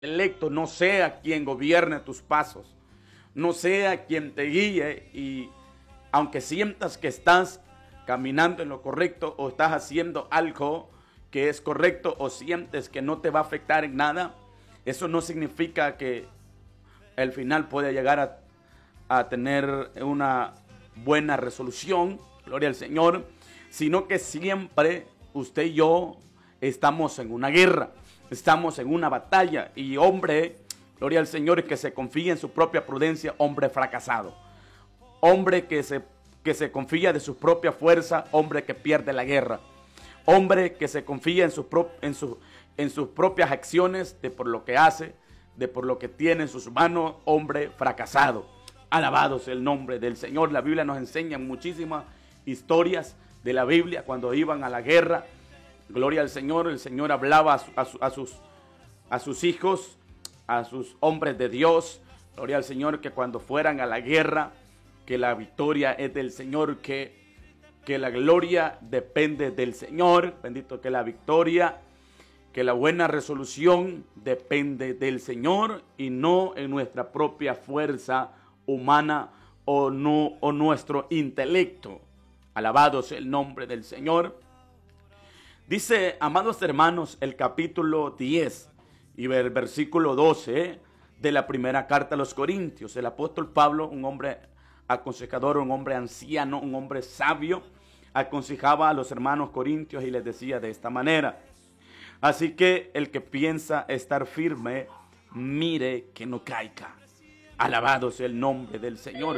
intelecto no sea quien gobierne tus pasos, no sea quien te guíe, y aunque sientas que estás caminando en lo correcto o estás haciendo algo que es correcto o sientes que no te va a afectar en nada, eso no significa que al final pueda llegar a tener una buena resolución, gloria al Señor, sino que siempre usted y yo estamos en una guerra, estamos en una batalla, y hombre, gloria al Señor, que se confía en su propia prudencia, hombre fracasado, hombre que se confía de su propia fuerza, hombre que pierde la guerra, hombre que se confía en sus propias acciones, de por lo que hace, de por lo que tiene en sus manos, hombre fracasado. Alabado sea el nombre del Señor. La Biblia nos enseña muchísimas historias de la Biblia cuando iban a la guerra. Gloria al Señor. El Señor hablaba a sus hijos, a sus hombres de Dios. Gloria al Señor, que cuando fueran a la guerra, que la victoria es del Señor, que la gloria depende del Señor. Bendito, que la victoria, que la buena resolución depende del Señor y no en nuestra propia fuerza humana o nuestro intelecto. Alabado sea el nombre del Señor. Dice, amados hermanos, el capítulo 10 y el versículo 12 de la primera carta a los Corintios. El apóstol Pablo, un hombre aconsejador, un hombre anciano, un hombre sabio, aconsejaba a los hermanos corintios y les decía de esta manera: así que el que piensa estar firme, mire que no caiga. Alabado sea el nombre del Señor.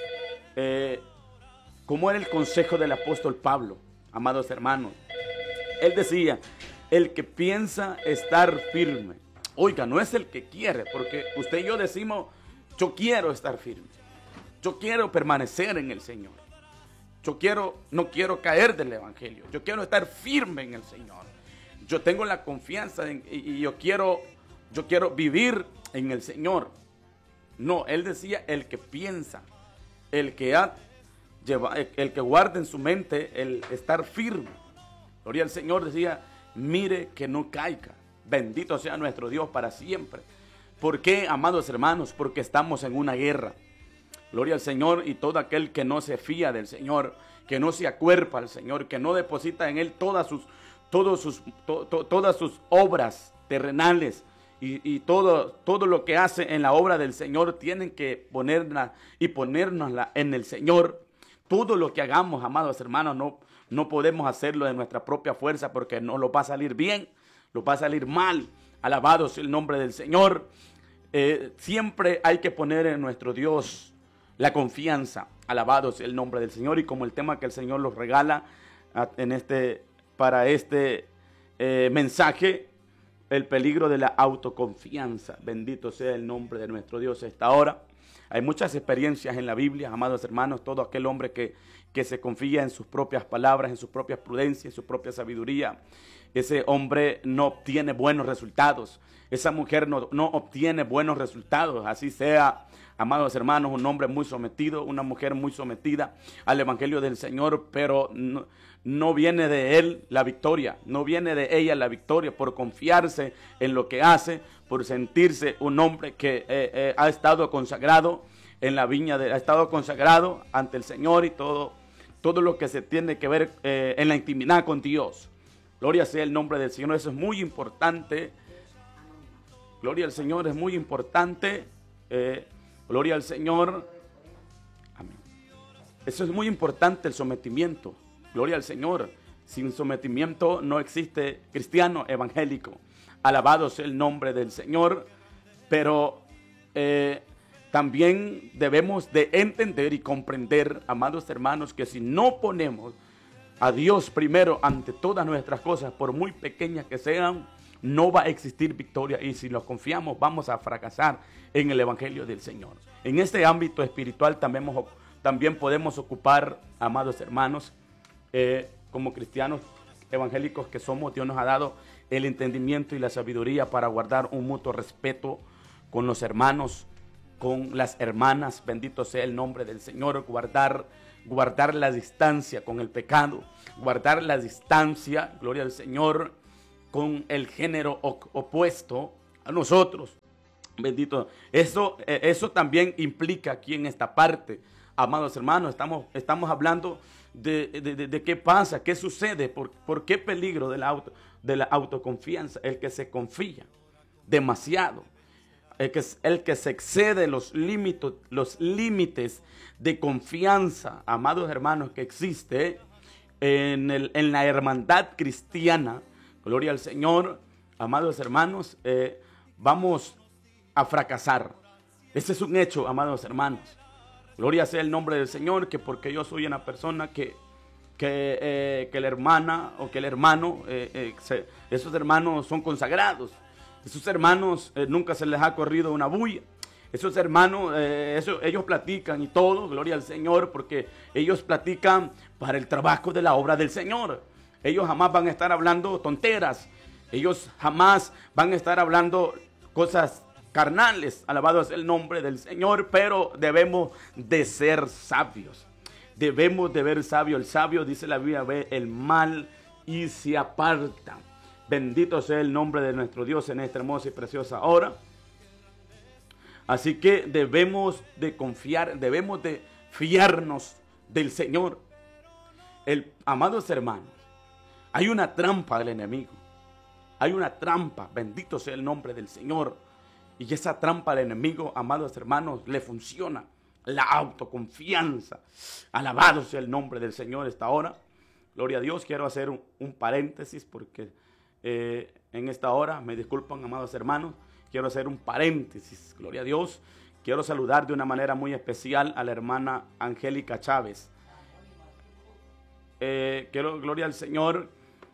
¿Cómo era el consejo del apóstol Pablo, amados hermanos? Él decía, el que piensa estar firme. Oiga, no es el que quiere, porque usted y yo decimos, yo quiero estar firme, yo quiero permanecer en el Señor, no quiero caer del evangelio, yo quiero estar firme en el Señor, yo tengo la confianza y yo quiero vivir en el Señor. No, él decía, el que piensa, el que guarda en su mente el estar firme. Gloria al Señor, decía, mire que no caiga. Bendito sea nuestro Dios para siempre. ¿Por qué, amados hermanos? Porque estamos en una guerra. Gloria al Señor, y todo aquel que no se fía del Señor, que no se acuerpa al Señor, que no deposita en Él todas sus obras terrenales, y todo lo que hace en la obra del Señor, tienen que ponernosla en el Señor. Todo lo que hagamos, amados hermanos, no podemos hacerlo de nuestra propia fuerza, porque no lo va a salir bien, lo va a salir mal. Alabado sea el nombre del Señor. Siempre hay que poner en nuestro Dios la confianza. Alabado sea el nombre del Señor. Y como el tema que el Señor nos regala para este mensaje, el peligro de la autoconfianza. Bendito sea el nombre de nuestro Dios esta hora. Hay muchas experiencias en la Biblia, amados hermanos. Todo aquel hombre que se confía en sus propias palabras, en sus propias prudencias, en su propia sabiduría, ese hombre no obtiene buenos resultados. Esa mujer no obtiene buenos resultados. Así sea, amados hermanos, un hombre muy sometido, una mujer muy sometida al evangelio del Señor, pero no viene de él la victoria, no viene de ella la victoria por confiarse en lo que hace, por sentirse un hombre que ha estado consagrado en la viña, ha estado consagrado ante el Señor, y todo lo que se tiene que ver en la intimidad con Dios. Gloria sea el nombre del Señor. Eso es muy importante. Gloria al Señor, es muy importante. Gloria al Señor. Amén. Eso es muy importante, el sometimiento. Gloria al Señor. Sin sometimiento no existe cristiano evangélico. Alabado sea el nombre del Señor. Pero también debemos de entender y comprender, amados hermanos, que si no ponemos a Dios primero ante todas nuestras cosas, por muy pequeñas que sean, no va a existir victoria, y si lo confiamos vamos a fracasar en el evangelio del Señor. En este ámbito espiritual también podemos ocupar, amados hermanos, como cristianos evangélicos que somos, Dios nos ha dado el entendimiento y la sabiduría para guardar un mutuo respeto con los hermanos, con las hermanas. Bendito sea el nombre del Señor. Guardar la distancia con el pecado, guardar la distancia, gloria al Señor, con el género opuesto. a nosotros. Bendito. Eso también implica aquí en esta parte, amados hermanos, estamos hablando de qué pasa, qué sucede, por qué peligro de la autoconfianza, el que se confía demasiado, el que se excede los límites de confianza, amados hermanos, que existe en la hermandad cristiana. Gloria al Señor, amados hermanos, vamos a fracasar. Ese es un hecho, amados hermanos. Gloria sea el nombre del Señor, que porque yo soy una persona que la hermana o que el hermano, esos hermanos son consagrados. Esos hermanos nunca se les ha corrido una bulla. Esos hermanos, ellos platican y todo, gloria al Señor, porque ellos platican para el trabajo de la obra del Señor. Ellos jamás van a estar hablando tonteras. Ellos jamás van a estar hablando cosas carnales. Alabado es el nombre del Señor, pero debemos de ser sabios. Debemos de ver sabio. El sabio, dice la Biblia, ve el mal y se aparta. Bendito sea el nombre de nuestro Dios en esta hermosa y preciosa hora. Así que debemos de confiar, debemos de fiarnos del Señor. Amados hermanos, hay una trampa del enemigo. Hay una trampa, bendito sea el nombre del Señor. Y esa trampa del enemigo, amados hermanos, le funciona. La autoconfianza. Alabado sea el nombre del Señor esta hora. Gloria a Dios. Quiero hacer un paréntesis porque en esta hora, me disculpan, amados hermanos, quiero hacer un paréntesis. Gloria a Dios. Quiero saludar de una manera muy especial a la hermana Angélica Chávez. Gloria al Señor.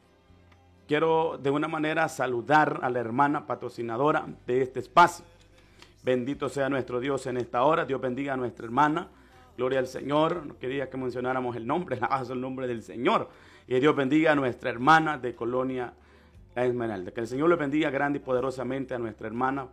Quiero de una manera saludar a la hermana patrocinadora de este espacio. Bendito sea nuestro Dios en esta hora. Dios bendiga a nuestra hermana. Gloria al Señor. No quería que mencionáramos el nombre, alabado el nombre del Señor. Y Dios bendiga a nuestra hermana de Colonia La Esmeralda. Que el Señor le bendiga grande y poderosamente a nuestra hermana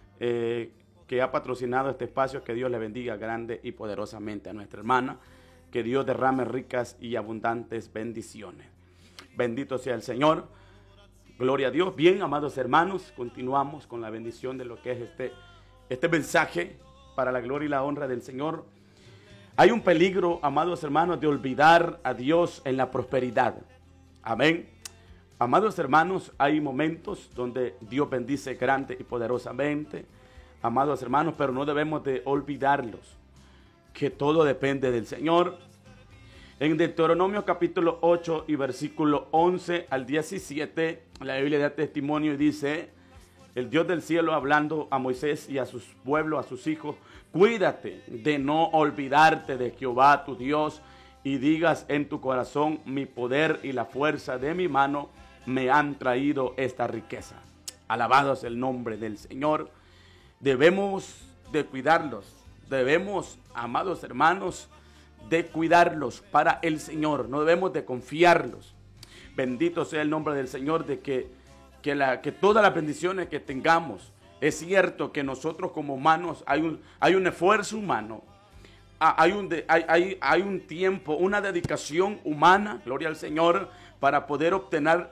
que ha patrocinado este espacio. Que Dios le bendiga grande y poderosamente a nuestra hermana. Que Dios derrame ricas y abundantes bendiciones. Bendito sea el Señor. Gloria a Dios. Bien, amados hermanos, continuamos con la bendición de lo que es este mensaje para la gloria y la honra del Señor. Hay un peligro, amados hermanos, de olvidar a Dios en la prosperidad. Amén. Amados hermanos, hay momentos donde Dios bendice grande y poderosamente, amados hermanos, pero no debemos de olvidarlos, que todo depende del Señor. En Deuteronomio capítulo 8 y versículo 11 al 17, la Biblia da testimonio y dice, el Dios del cielo hablando a Moisés y a su pueblo, a sus hijos, cuídate de no olvidarte de Jehová tu Dios y digas en tu corazón, mi poder y la fuerza de mi mano me han traído esta riqueza. Alabado es el nombre del Señor. Debemos de cuidarlos, debemos, amados hermanos, de cuidarlos para el Señor. No debemos de confiarlos. Bendito sea el nombre del Señor, de que todas las bendiciones que tengamos, es cierto que nosotros como humanos hay un esfuerzo humano, hay un tiempo, una dedicación humana, gloria al Señor, para poder obtener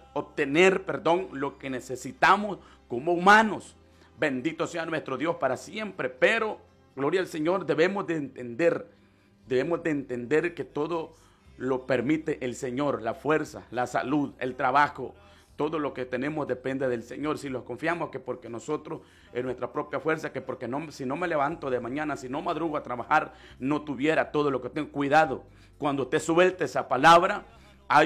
lo que necesitamos como humanos. Bendito sea nuestro Dios para siempre, pero gloria al Señor, debemos de entender que todo lo permite el Señor, la fuerza, la salud, el trabajo, todo lo que tenemos depende del Señor. Si los confiamos que porque nosotros, en nuestra propia fuerza, que porque si no me levanto de mañana, si no madrugo a trabajar, no tuviera todo lo que tengo. Cuidado, cuando usted suelte esa palabra, hay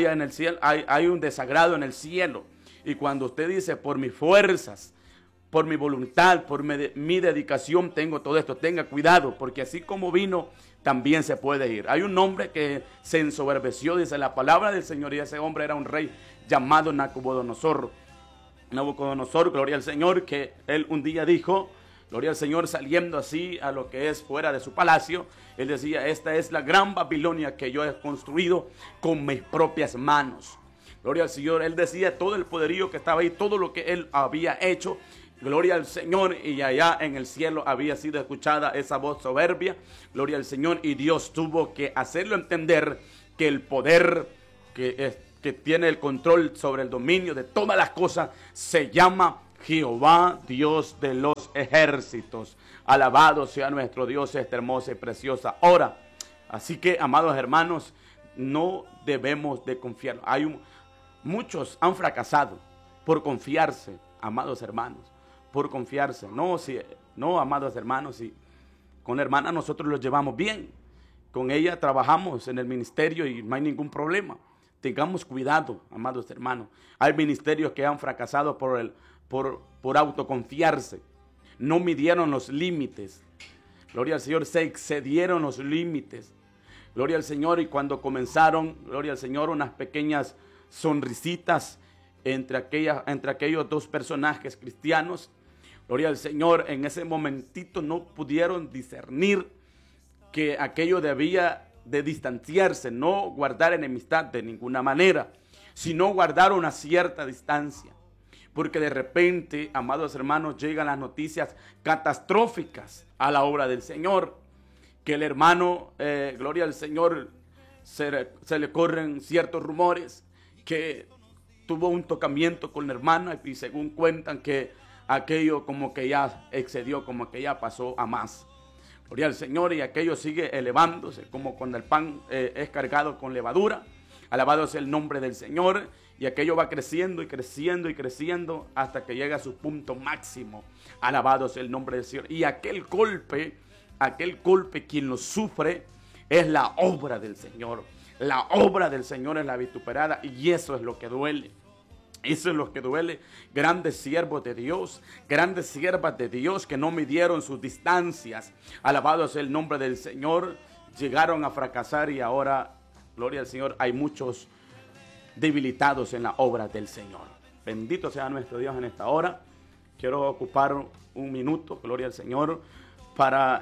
un desagrado en el cielo. Y cuando usted dice, por mis fuerzas, por mi voluntad, por mi dedicación, tengo todo esto, tenga cuidado, porque así como vino, también se puede ir. Hay un hombre que se ensoberbeció, dice la palabra del Señor, y ese hombre era un rey llamado Nabucodonosor. Nabucodonosor, gloria al Señor, que él un día dijo, gloria al Señor, saliendo así a lo que es fuera de su palacio, él decía, esta es la gran Babilonia que yo he construido con mis propias manos. Gloria al Señor, él decía todo el poderío que estaba ahí, todo lo que él había hecho. Gloria al Señor, y allá en el cielo había sido escuchada esa voz soberbia. Gloria al Señor, y Dios tuvo que hacerlo entender que el poder que tiene el control sobre el dominio de todas las cosas se llama Jehová, Dios de los ejércitos. Alabado sea nuestro Dios, esta hermosa y preciosa hora. Así que, amados hermanos, no debemos de confiar. Muchos han fracasado por confiarse, amados hermanos, por confiarse. No, amados hermanos, si con la hermana nosotros los llevamos bien, con ella trabajamos en el ministerio y no hay ningún problema. Tengamos cuidado, amados hermanos. Hay ministerios que han fracasado por autoconfiarse. No midieron los límites. Gloria al Señor, se excedieron los límites. Gloria al Señor, y cuando comenzaron, gloria al Señor, unas pequeñas sonrisitas entre aquellos dos personajes cristianos. Gloria al Señor, en ese momentito no pudieron discernir que aquello debía de distanciarse, no guardar enemistad de ninguna manera, sino guardar una cierta distancia. Porque de repente, amados hermanos, llegan las noticias catastróficas a la obra del Señor. Que el hermano, gloria al Señor, se le corren ciertos rumores que tuvo un tocamiento con la hermana y según cuentan que aquello como que ya excedió, como que ya pasó a más. Gloria al Señor, y aquello sigue elevándose como cuando el pan es cargado con levadura. Alabado sea el nombre del Señor, y aquello va creciendo y creciendo y creciendo hasta que llega a su punto máximo. Alabado sea el nombre del Señor. Y aquel golpe, quien lo sufre es la obra del Señor. La obra del Señor es la vituperada, y eso es lo que duele. Eso es lo que duele. Grandes siervos de Dios, grandes siervas de Dios que no midieron sus distancias. Alabado sea el nombre del Señor. Llegaron a fracasar y ahora, gloria al Señor, hay muchos debilitados en la obra del Señor. Bendito sea nuestro Dios en esta hora. Quiero ocupar un minuto, gloria al Señor, para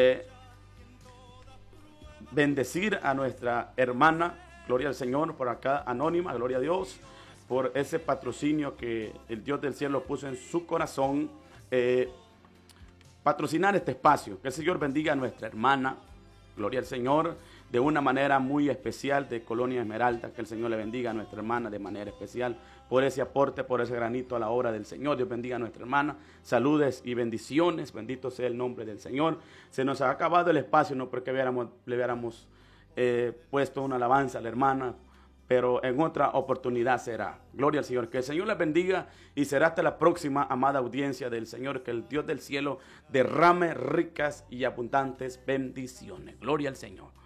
bendecir a nuestra hermana, gloria al Señor, por acá anónima, gloria a Dios, por ese patrocinio que el Dios del cielo puso en su corazón, patrocinar este espacio. Que el Señor bendiga a nuestra hermana, gloria al Señor, de una manera muy especial, de Colonia Esmeralda. Que el Señor le bendiga a nuestra hermana de manera especial por ese aporte, por ese granito a la obra del Señor. Dios bendiga a nuestra hermana. Saludes y bendiciones. Bendito sea el nombre del Señor. Se nos ha acabado el espacio, no porque le hubiéramos puesto una alabanza a la hermana, pero en otra oportunidad será. Gloria al Señor. Que el Señor les bendiga y será hasta la próxima, amada audiencia del Señor. Que el Dios del cielo derrame ricas y abundantes bendiciones. Gloria al Señor.